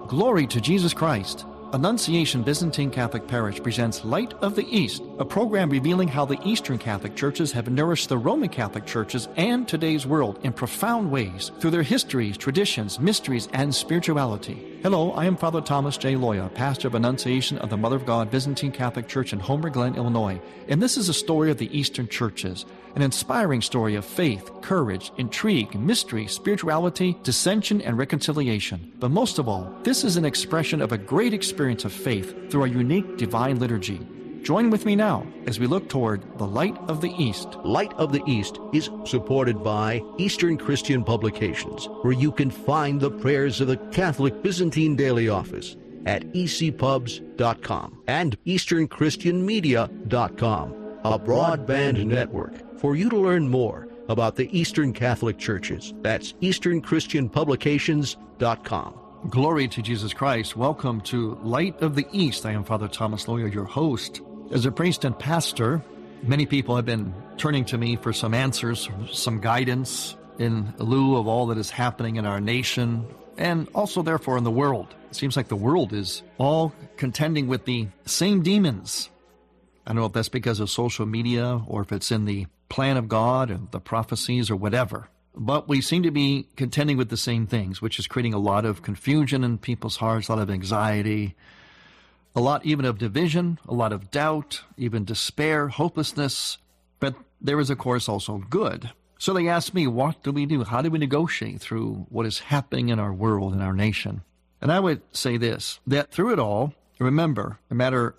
Glory to Jesus Christ. Annunciation Byzantine Catholic Parish presents Light of the East, a program revealing how the Eastern Catholic churches have nourished the Roman Catholic churches and today's world in profound ways through their histories, traditions, mysteries, and spirituality. Hello, I am Father Thomas J. Loya, pastor of Annunciation of the Mother of God Byzantine Catholic Church in Homer Glen, Illinois, and this is a story of the Eastern churches, an inspiring story of faith, courage, intrigue, mystery, spirituality, dissension, and reconciliation. But most of all, this is an expression of a great experience of faith through a unique divine liturgy. Join with me now as we look toward the Light of the East. Light of the East is supported by Eastern Christian Publications, where you can find the prayers of the Catholic Byzantine Daily Office at ecpubs.com and easternchristianmedia.com, a broadband network for you to learn more about the Eastern Catholic churches. That's easternchristianpublications.com. Glory to Jesus Christ. Welcome to Light of the East. I am Father Thomas Loya, your host. As a priest and pastor, many people have been turning to me for some answers, some guidance in lieu of all that is happening in our nation and also therefore in the world. It seems like the world is all contending with the same demons. I don't know if that's because of social media or if it's in the plan of God and the prophecies or whatever. But we seem to be contending with the same things, which is creating a lot of confusion in people's hearts, a lot of anxiety, a lot even of division, a lot of doubt, even despair, hopelessness. But there is, of course, also good. So they asked me, what do we do? How do we negotiate through what is happening in our world, in our nation? And I would say this, that through it all, remember, no matter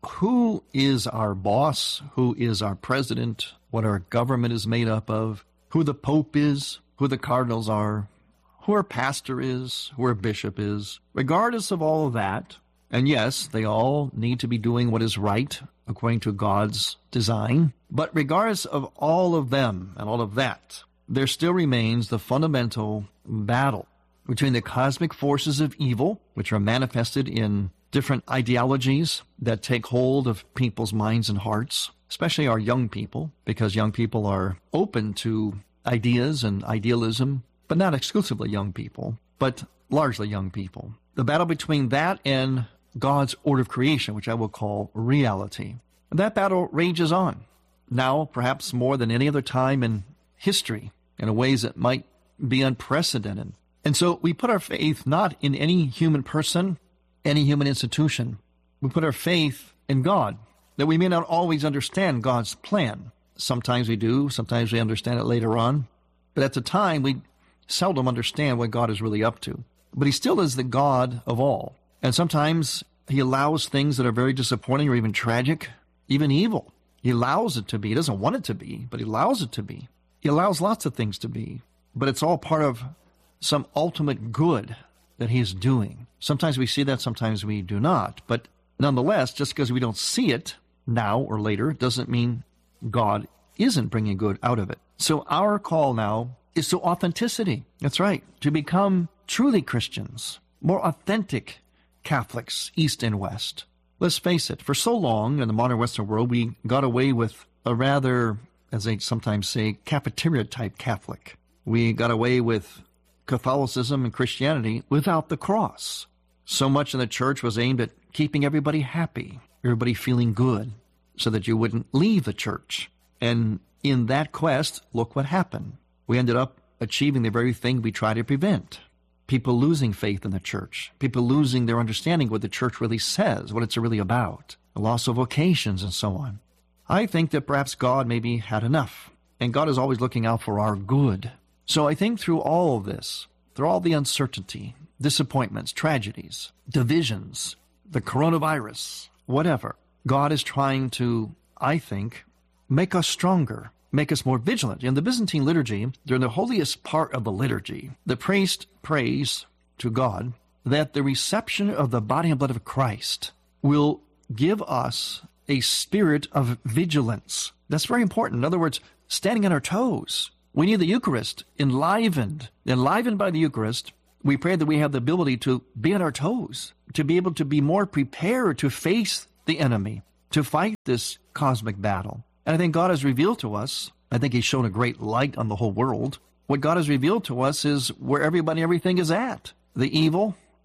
who is our boss, who is our president, what our government is made up of, who the Pope is, who the cardinals are, who our pastor is, who our bishop is, regardless of all of that, and yes, they all need to be doing what is right according to God's design, but regardless of all of them and all of that, there still remains the fundamental battle between the cosmic forces of evil, which are manifested in different ideologies that take hold of people's minds and hearts, especially our young people, because young people are open to ideas and idealism, but not exclusively young people, but largely young people. The battle between that and God's order of creation, which I will call reality. And that battle rages on, now perhaps more than any other time in history, in ways that might be unprecedented. And so we put our faith not in any human person, any human institution. We put our faith in God, that we may not always understand God's plan. Sometimes we do, sometimes we understand it later on. But at the time, we seldom understand what God is really up to. But he still is the God of all. And sometimes he allows things that are very disappointing or even tragic, even evil. He allows it to be. He doesn't want it to be, but he allows it to be. He allows lots of things to be. But it's all part of some ultimate good that he is doing. Sometimes we see that, sometimes we do not. But nonetheless, just because we don't see it now or later doesn't mean God isn't bringing good out of it. So our call now is to authenticity. That's right, to become truly Christians, more authentic Catholics, East and West. Let's face it, for so long in the modern Western world, we got away with a rather, as they sometimes say, cafeteria-type Catholic. We got away with Catholicism and Christianity without the cross. So much in the church was aimed at keeping everybody happy, everybody feeling good, so that you wouldn't leave the church. And in that quest, look what happened. We ended up achieving the very thing we try to prevent. People losing faith in the church, people losing their understanding what the church really says, what it's really about, the loss of vocations and so on. I think that perhaps God maybe had enough, and God is always looking out for our good. So I think through all of this, through all the uncertainty, disappointments, tragedies, divisions, the coronavirus, whatever, God is trying to, I think, make us stronger, make us more vigilant. In the Byzantine liturgy, during the holiest part of the liturgy, the priest prays to God that the reception of the body and blood of Christ will give us a spirit of vigilance. That's very important. In other words, standing on our toes. We need the Eucharist enlivened by the Eucharist. We pray that we have the ability to be on our toes, to be able to be more prepared to face the enemy, to fight this cosmic battle. And I think God has revealed to us, I think he's shown a great light on the whole world. What God has revealed to us is where everybody, everything is at. The evil,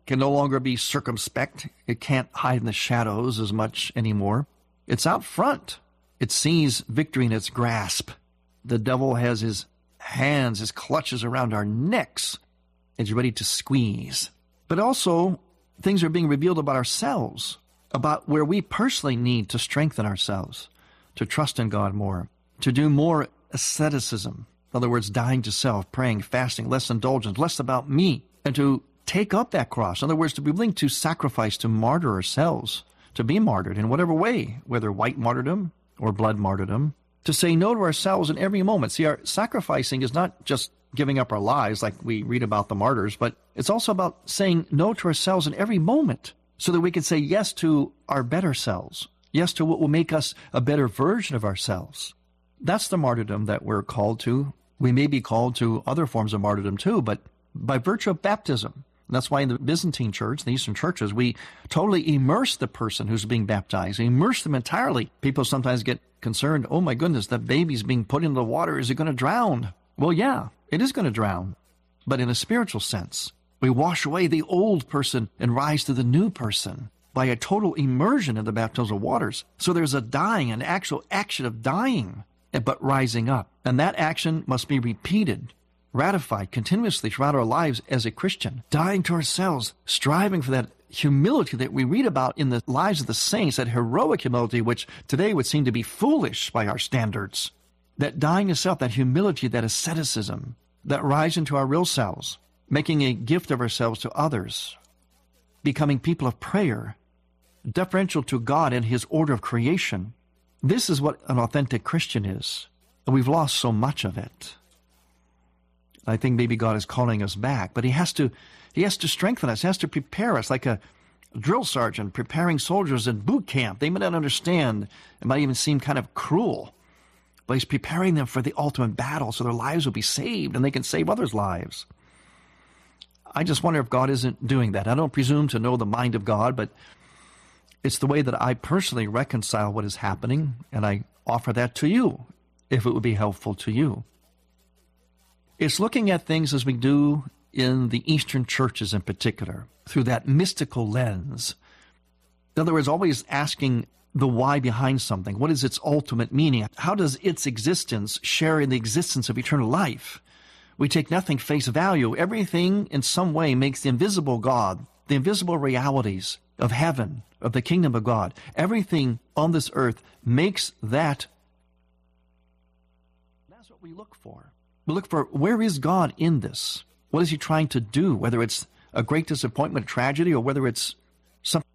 can no longer be circumspect. It can't hide in the shadows as much anymore. It's out front. It sees victory in its grasp. The devil has his hands, his clutches around our necks. It's ready to squeeze. But also, things are being revealed about ourselves, about where we personally need to strengthen ourselves, to trust in God more, to do more asceticism. In other words, dying to self, praying, fasting, less indulgence, less about me, and to take up that cross. In other words, to be willing to sacrifice, to martyr ourselves, to be martyred in whatever way, whether white martyrdom or blood martyrdom, to say no to ourselves in every moment. See, our sacrificing is not just giving up our lives like we read about the martyrs, but it's also about saying no to ourselves in every moment so that we can say yes to our better selves, yes to what will make us a better version of ourselves. That's the martyrdom that we're called to. We may be called to other forms of martyrdom too, but by virtue of baptism. And that's why in the Byzantine church, the Eastern churches, we totally immerse the person who's being baptized. We immerse them entirely. People sometimes get concerned, oh my goodness, that baby's being put into the water. Is it going to drown? Well, yeah, it is going to drown. But in a spiritual sense, we wash away the old person and rise to the new person by a total immersion in the baptismal waters. So there's a dying, an actual action of dying, but rising up. And that action must be repeated, ratified continuously throughout our lives as a Christian, dying to ourselves, striving for that humility that we read about in the lives of the saints, that heroic humility, which today would seem to be foolish by our standards. That dying to self, that humility, that asceticism, that rise into our real selves, making a gift of ourselves to others, becoming people of prayer, deferential to God and His order of creation. This is what an authentic Christian is. And we've lost so much of it. I think maybe God is calling us back, but He has to strengthen us. He has to prepare us like a drill sergeant preparing soldiers in boot camp. They may not understand. It might even seem kind of cruel, but He's preparing them for the ultimate battle so their lives will be saved and they can save others' lives. I just wonder if God isn't doing that. I don't presume to know the mind of God, but it's the way that I personally reconcile what is happening, and I offer that to you if it would be helpful to you. It's looking at things as we do in the Eastern churches in particular, through that mystical lens. In other words, always asking the why behind something. What is its ultimate meaning? How does its existence share in the existence of eternal life? We take nothing face value. Everything in some way makes the invisible God, the invisible realities of heaven, of the kingdom of God, everything on this earth makes that. That's what we look for. We look for, where is God in this? What is He trying to do? Whether it's a great disappointment, tragedy, or whether it's something.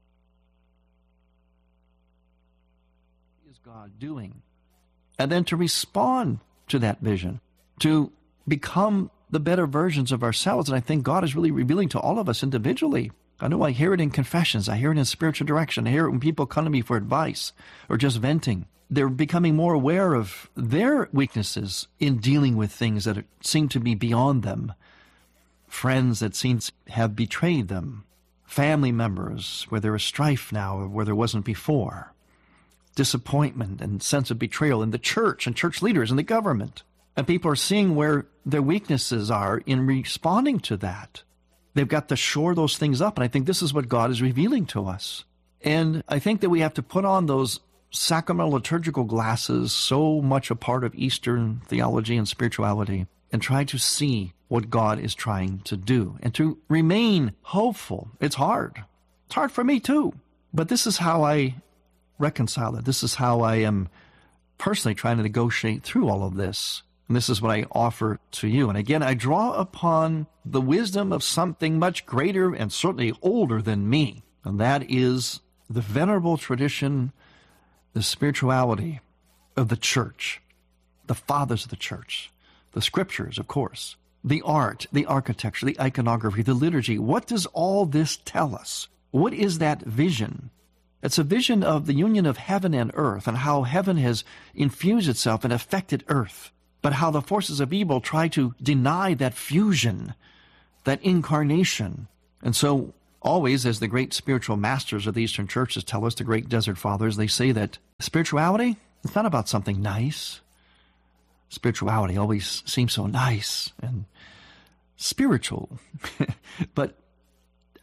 What is God doing? And then to respond to that vision, to become the better versions of ourselves. And I think God is really revealing to all of us individually. I know I hear it in confessions. I hear it in spiritual direction. I hear it when people come to me for advice or just venting. They're becoming more aware of their weaknesses in dealing with things that seem to be beyond them. Friends that seem to have betrayed them. Family members where there is strife now where there wasn't before. Disappointment and sense of betrayal in the church and church leaders and the government. And people are seeing where their weaknesses are in responding to that. They've got to shore those things up. And I think this is what God is revealing to us. And I think that we have to put on those sacramental liturgical glasses, so much a part of Eastern theology and spirituality, and try to see what God is trying to do and to remain hopeful. It's hard. It's hard for me too. But this is how I reconcile it. This is how I am personally trying to negotiate through all of this. And this is what I offer to you. And again, I draw upon the wisdom of something much greater and certainly older than me. And that is the venerable tradition, the spirituality of the church, the fathers of the church, the scriptures, of course, the art, the architecture, the iconography, the liturgy. What does all this tell us? What is that vision? It's a vision of the union of heaven and earth and how heaven has infused itself and affected earth, but how the forces of evil try to deny that fusion, that incarnation. And so always, as the great spiritual masters of the Eastern churches tell us, the great desert fathers, they say that spirituality, it's not about something nice. Spirituality always seems so nice and spiritual. But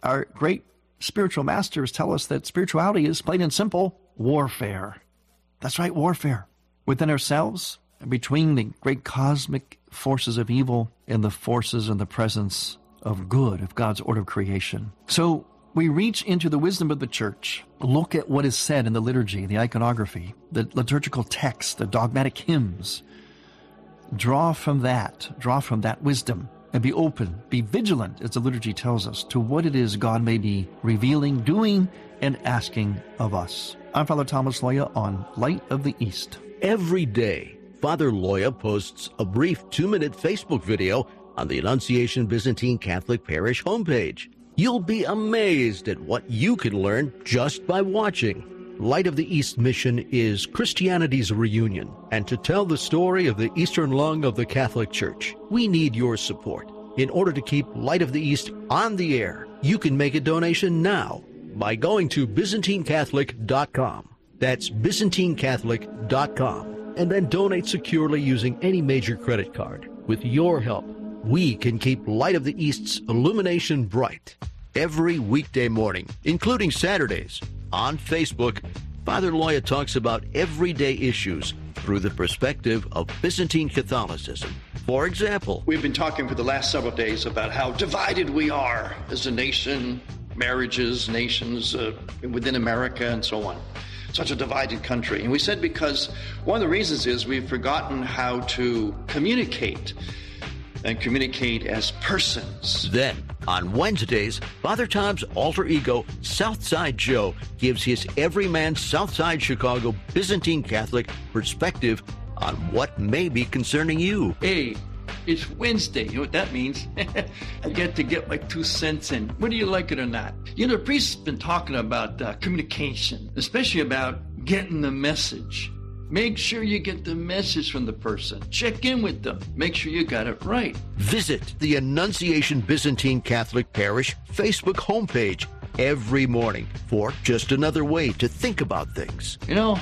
our great spiritual masters tell us that spirituality is, plain and simple, warfare. That's right, warfare. Within ourselves, and between the great cosmic forces of evil and the forces and the presence of good, of God's order of creation. So we reach into the wisdom of the church, look at what is said in the liturgy, the iconography, the liturgical text, the dogmatic hymns. Draw from that wisdom, and be open, be vigilant, as the liturgy tells us, to what it is God may be revealing, doing, and asking of us. I'm Father Thomas Loya on Light of the East. Every day, Father Loya posts a brief 2-minute Facebook video on the Annunciation Byzantine Catholic Parish homepage. You'll be amazed at what you can learn just by watching. Light of the East mission is Christianity's reunion, and to tell the story of the Eastern lung of the Catholic Church, we need your support. In order to keep Light of the East on the air, you can make a donation now by going to ByzantineCatholic.com. That's ByzantineCatholic.com, and then donate securely using any major credit card. With your help, we can keep Light of the East's illumination bright. Every weekday morning, including Saturdays, on Facebook, Father Loya talks about everyday issues through the perspective of Byzantine Catholicism. For example, we've been talking for the last several days about how divided we are as a nation, marriages, nations within America, and so on. Such a divided country. And we said because one of the reasons is we've forgotten how to communicate and communicate as persons. Then, on Wednesdays, Father Tom's alter ego, Southside Joe, gives his everyman Southside Chicago Byzantine Catholic perspective on what may be concerning you. Hey, it's Wednesday. You know what that means? I get to get my 2 cents in, whether you like it or not. You know, the priest's been talking about communication, especially about getting the message. Make sure you get the message from the person. Check in with them. Make sure you got it right. Visit the Annunciation Byzantine Catholic Parish Facebook homepage every morning for just another way to think about things. You know,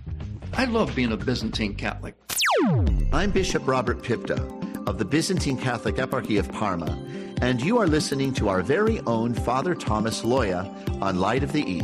I love being a Byzantine Catholic. I'm Bishop Robert Pipta of the Byzantine Catholic Eparchy of Parma, and you are listening to our very own Father Thomas Loya on Light of the East.